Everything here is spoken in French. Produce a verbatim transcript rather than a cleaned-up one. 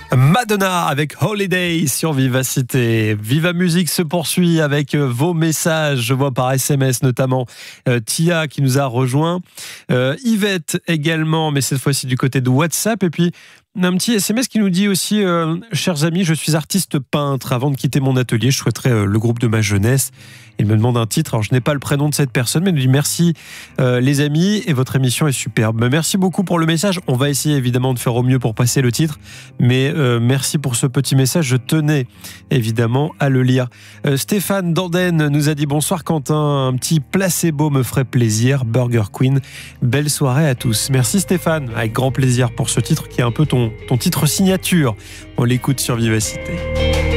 Madonna avec Holiday sur Vivacité. Viva Musique se poursuit avec vos messages. Je vois par S M S notamment euh, Tia qui nous a rejoint. Euh, Yvette également, mais cette fois-ci du côté de WhatsApp. Et puis un petit S M S qui nous dit aussi euh, chers amis, je suis artiste peintre. Avant de quitter mon atelier, je souhaiterais euh, le groupe de ma jeunesse. Il me demande un titre. Alors je n'ai pas le prénom de cette personne, mais il nous dit merci euh, les amis et votre émission est superbe. Merci beaucoup pour le message. On va essayer évidemment de faire au mieux pour passer le titre, mais euh, merci pour ce petit message. Je tenais évidemment à le lire. Euh, Stéphane Danden nous a dit bonsoir Quentin, un petit placebo me ferait plaisir. Burger Queen. Belle soirée à tous. Merci Stéphane, avec grand plaisir pour ce titre qui est un peu ton, ton titre signature. On l'écoute sur Vivacité.